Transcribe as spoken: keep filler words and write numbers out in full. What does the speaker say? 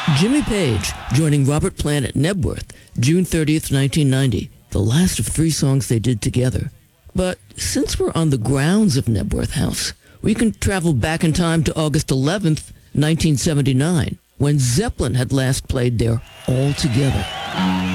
Jimmy Page joining Robert Plant at Knebworth, June thirtieth, nineteen ninety, the last of three songs they did together. But since we're on the grounds of Knebworth House, we can travel back in time to August eleventh, nineteen seventy-nine, when Zeppelin had last played there all together.